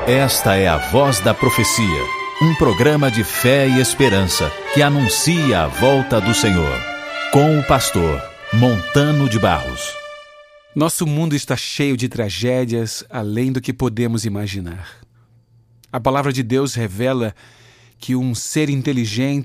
Esta é a Voz da Profecia, um programa de fé e esperança que anuncia a volta do Senhor, com o pastor Montano de Barros. Nosso mundo está cheio de tragédias além do que podemos imaginar. A palavra de Deus revela que um ser inteligente